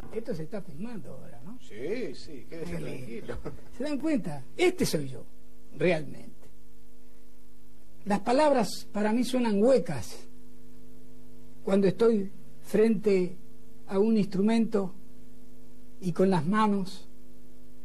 Esto se está filmando ahora, ¿no? Sí, sí, quédese tranquilo. ¿Se dan cuenta? Este soy yo, realmente. Las palabras para mí suenan huecas cuando estoy frente a un instrumento y con las manos